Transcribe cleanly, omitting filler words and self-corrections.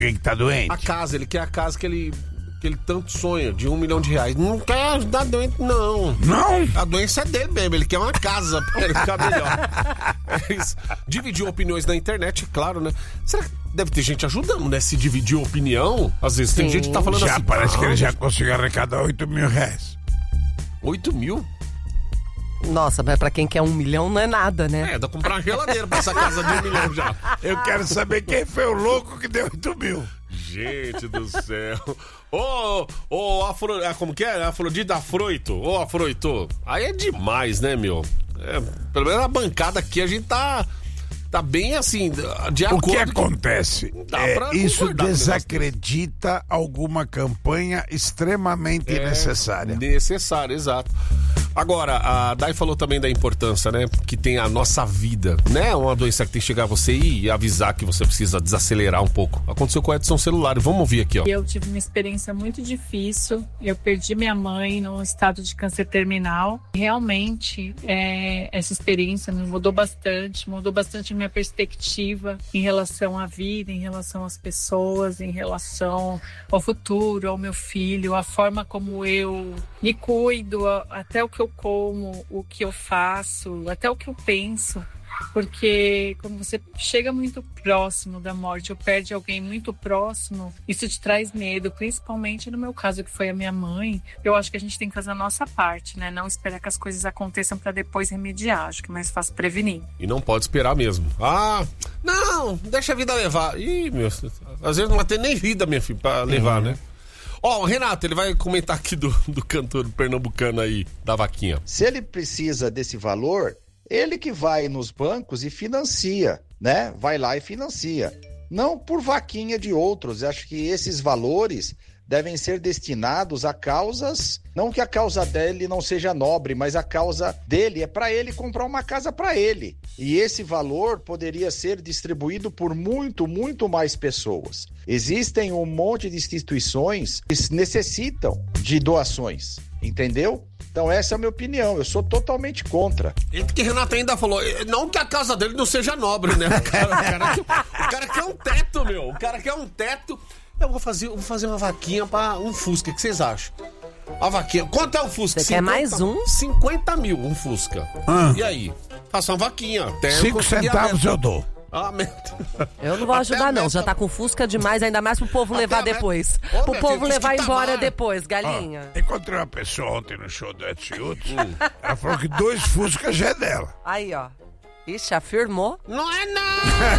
Quem que tá doente? A casa, ele quer a casa que ele tanto sonha, de R$1 milhão. Não quer ajudar doente, não. Não? A doença é dele mesmo, ele quer uma casa pra ele ficar melhor. É isso. Dividiu opiniões na internet, claro, né? Será que deve ter gente ajudando, né? Se dividir opinião, às vezes tem gente que tá falando já assim... Parece que ele já conseguiu arrecadar R$8 mil. 8 mil? Nossa, mas pra quem quer 1 milhão não é nada, né? Dá pra comprar uma geladeira pra essa casa de 1 milhão já. Eu quero saber quem foi o louco que deu 8 mil. Gente do céu. Como que é? Afrodita Afroito. Afroito. Aí é demais, né, meu? Pelo menos na bancada aqui a gente tá bem assim, de acordo. O que acontece? Isso desacredita alguma campanha extremamente necessária. Necessária, exato. Agora, a Dai falou também da importância, né? Que tem a nossa vida, né? Uma doença que tem que chegar a você e avisar que você precisa desacelerar um pouco. Aconteceu com o Edson Celular. Vamos ouvir aqui, ó. Eu tive uma experiência muito difícil. Eu perdi minha mãe no estado de câncer terminal. Realmente, essa experiência me mudou bastante a minha perspectiva em relação à vida, em relação às pessoas, em relação ao futuro, ao meu filho, a forma como eu me cuido, até o que eu como, o que eu faço, até o que eu penso. Porque quando você chega muito próximo da morte ou perde alguém muito próximo, isso te traz medo, principalmente no meu caso, que foi a minha mãe. Eu acho que a gente tem que fazer a nossa parte, né? Não esperar que as coisas aconteçam para depois remediar. Acho que é mais fácil prevenir. E não pode esperar mesmo. Não, deixa a vida levar. Ih, meu, às vezes não vai ter nem vida, minha filha, pra levar, né? O Renato, ele vai comentar aqui do cantor pernambucano aí, da vaquinha. Se ele precisa desse valor, ele que vai nos bancos e financia, né? Vai lá e financia. Não por vaquinha de outros. Eu acho que esses valores devem ser destinados a causas, não que a causa dele não seja nobre, mas a causa dele é para ele comprar uma casa para ele. E esse valor poderia ser distribuído por muito, muito mais pessoas. Existem um monte de instituições que necessitam de doações, entendeu? Então essa é a minha opinião, eu sou totalmente contra. E que Renato ainda falou, não que a casa dele não seja nobre, né? O cara quer um teto, meu. O cara quer um teto. Eu vou fazer uma vaquinha pra um Fusca, o que vocês acham? A vaquinha, quanto é o Fusca? Você quer mais um? 50 mil um Fusca. E aí? Faça uma vaquinha. 5 centavos eu dou. Eu não vou ajudar não, já tá com Fusca demais, ainda mais pro povo levar depois. Pro povo levar embora depois, galinha. Encontrei uma pessoa ontem no show do Edson Hudson, ela falou que 2 Fuscas já é dela. Aí, ó. Ixi, afirmou. Não é não!